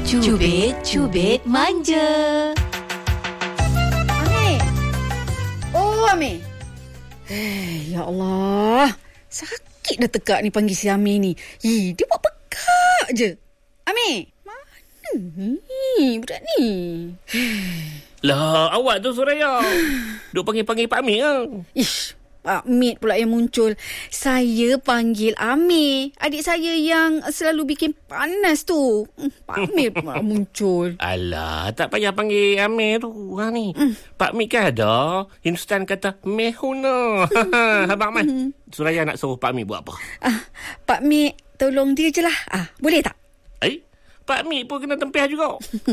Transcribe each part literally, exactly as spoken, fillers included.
Cubit-cubit manja. Amir. Oh, Amir. Eh, ya Allah. Sakit dah tekak ni panggil si Amir ni. Ih, dia buat pekak je. Amir. Mana ni budak ni? Lah, awak tu Suraya. Duk panggil-panggil Pak Amir ke? Ish, Pak Mit pula yang muncul. Saya panggil Amir. Adik saya yang selalu bikin panas tu. Pak Mit pula muncul. Alah, tak payah panggil Amir tu. Ha ni. Mm. Pak Mit kan ada. Hindustan kata mehuna. Abang Man. Suraya nak suruh Pak Mit buat apa? Ah, Pak Mit tolong dia je lah. Ah, boleh tak? Eh? Pak Mit pun kena tempiah juga.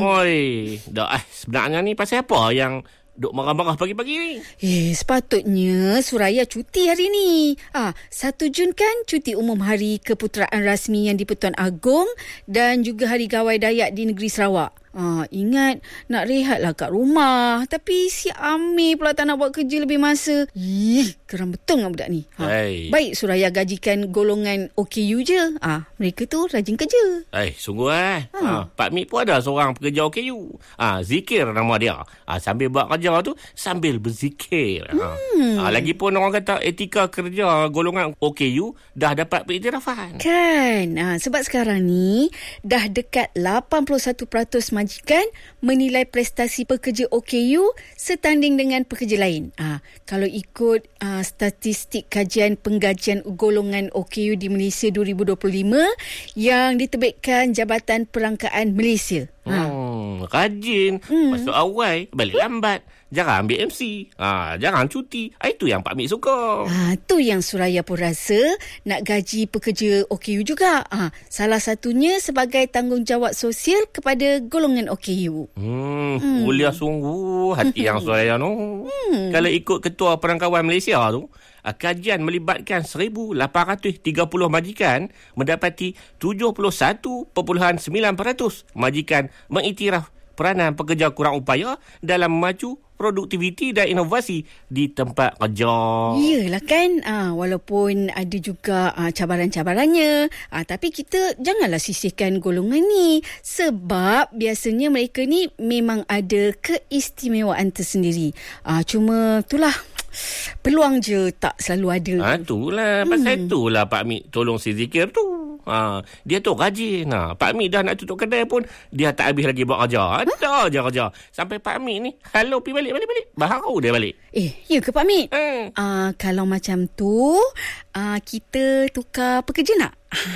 Oi, dah eh sebenarnya ni pasal apa yang duk marah-marah pagi-pagi ni? Eh, sepatutnya Suraya cuti hari ni. Ah, satu Jun kan cuti umum hari keputeraan rasmi yang di-Pertuan Agong dan juga hari Gawai Dayak di negeri Sarawak. Ah, ingat nak rehatlah kat rumah. Tapi si Amir pula tak nak buat kerja lebih masa. Ih, geram betul dengan budak ni. Ha, hey. Baik Suraya gajikan golongan O K U je. Ah, mereka tu rajin kerja. Eh, sungguh eh. Ha. Ha, Pak Mit pun ada seorang pekerja O K U. Ah, ha, Zikir nama dia. Ah, ha, sambil buat kerja tu sambil berzikir. Hmm. Ha, lagipun orang kata etika kerja golongan O K U dah dapat pengiktirafan. Kan? Ah, sebab sekarang ni dah dekat lapan puluh satu peratus majikan menilai prestasi pekerja O K U setanding dengan pekerja lain. Ah, kalau ikut ah, statistik kajian penggajian golongan O K U di Malaysia dua ribu dua puluh lima yang diterbitkan Jabatan Perangkaan Malaysia. Hmm, rajin. Hmm. Masuk awal, balik lambat. Jangan ambil M C. Ha, jangan cuti. Ha, itu yang Pak Mit suka. Ha, tu yang Suraya pun rasa nak gaji pekerja O K U juga. Ha, salah satunya sebagai tanggungjawab sosial kepada golongan O K U. Hmm, hmm. Kuliah sungguh hati yang Suraya tu. Hmm. Kalau ikut Ketua Perangkawan Malaysia tu, kajian melibatkan seribu lapan ratus tiga puluh majikan mendapati tujuh puluh satu perpuluhan sembilan peratus majikan mengiktiraf peranan pekerja kurang upaya dalam memacu produktiviti dan inovasi di tempat kerja. Iyalah kan, ah, walaupun ada juga ah, cabaran-cabarannya, ah, tapi kita janganlah sisihkan golongan ni sebab biasanya mereka ni memang ada keistimewaan tersendiri. Ah, cuma itulah, peluang je tak selalu ada. Ha, itulah. Pasal hmm. itulah Pak Mit tolong si Zikir tu. Ha, dia tu rajin. Ha, Pak Mit dah nak tutup kedai pun dia tak habis lagi buat kerja. Ada je kerja. Sampai Pak Mit ni, halo pergi balik, balik, balik. Baru dia balik. Eh, ya ke Pak Mit? Hmm. Uh, kalau macam tu, uh, kita tukar pekerja nak?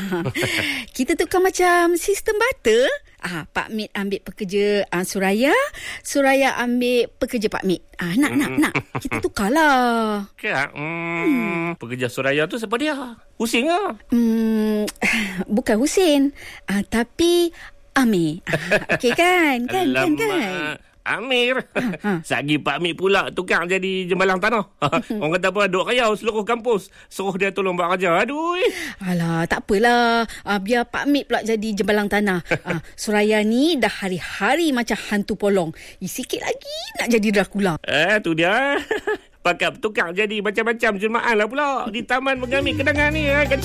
Kita tukar macam sistem barter. Ah, Pak Mit ambil pekerja uh, Suraya, Suraya ambil pekerja Pak Mit. Ah, nak, nak, nak. Kita tukarlah. Kak, hmm, hmm. pekerja Suraya tu siapa dia? Husin ke? Hmm, bukan Husin. Ah, tapi Amir. Okey kan? Kan, kan, kan? Amir. Ha, ha. Sagi Pak Mit pula tukar jadi jembalang tanah. Orang kata apa, duk kayau seluruh kampus. Suruh dia tolong buat kerja. Aduh. Alah, tak apalah. Ah, biar Pak Mit pula jadi jembalang tanah. Ah, Suraya ni dah hari-hari macam hantu polong. Eh, sikit lagi nak jadi Dracula. Eh, tu dia. Pakat tukar jadi macam-macam jelmaan lah pula. Di Taman Mengamik Kedangan ni. Eh.